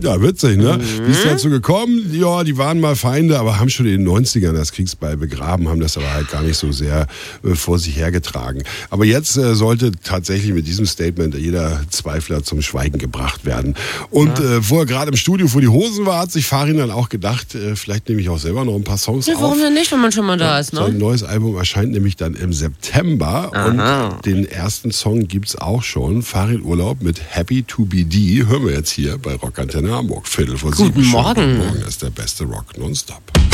Ja, witzig, ne? Wie ist dazu gekommen? Ja, die waren mal Feinde, aber haben schon in den 90ern das Kriegsbeil begraben, haben das aber halt gar nicht so sehr vor sich hergetragen. Aber jetzt sollte tatsächlich mit diesem Statement jeder Zweifler zum Schweigen gebracht werden. Und wo er gerade im Studio vor die Hosen war, hat sich Farin dann auch gedacht, vielleicht nehme ich auch selber noch ein paar Songs auf. Warum denn nicht, wenn man schon mal da ist, ne? Sein neues Album erscheint nämlich dann im September. Aha. Und den ersten Song gibt's auch schon. Farin Urlaub mit Happy to be D. Hören wir jetzt hier bei Rockantenne Hamburg. 7:15. Guten Morgen. Morgen ist der beste Rock nonstop.